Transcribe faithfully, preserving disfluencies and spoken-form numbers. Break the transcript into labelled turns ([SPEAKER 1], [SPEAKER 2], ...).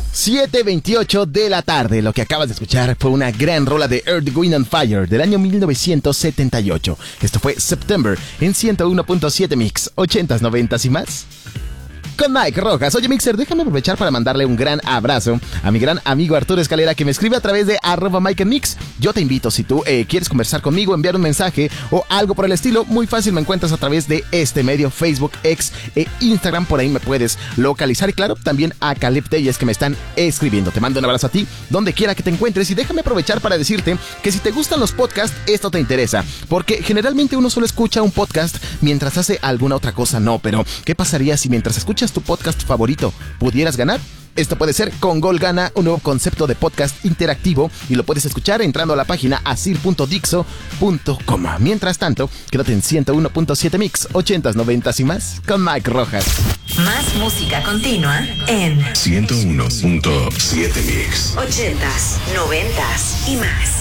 [SPEAKER 1] siete veintiocho de la tarde. Lo que acabas de escuchar fue una gran rola de Earth, Wind and Fire del año mil novecientos setenta y ocho. Esto fue September en ciento uno punto siete Mix, ochentas, noventas y más. Con Mike Rojas. Oye, Mixer, déjame aprovechar para mandarle un gran abrazo a mi gran amigo Arturo Escalera, que me escribe a través de arroba Mike and Mix. Yo te invito, si tú eh, quieres conversar conmigo, enviar un mensaje o algo por el estilo, muy fácil, me encuentras a través de este medio, Facebook, X e Instagram. Por ahí me puedes localizar. Y claro, también a Caleb Telles, que me están escribiendo. Te mando un abrazo a ti, donde quiera que te encuentres. Y déjame aprovechar para decirte que si te gustan los podcasts, esto te interesa. Porque generalmente uno solo escucha un podcast mientras hace alguna otra cosa. No, pero ¿qué pasaría si mientras escuchas tu podcast favorito pudieras ganar? Esto puede ser con Gol Gana, un nuevo concepto de podcast interactivo, y lo puedes escuchar entrando a la página asir punto dixo punto com. Mientras tanto, quédate en ciento uno punto siete Mix, ochentas, noventas y más con Mike Rojas.
[SPEAKER 2] Más música continua en
[SPEAKER 3] ciento uno punto siete Mix,
[SPEAKER 2] ochentas, noventas y más.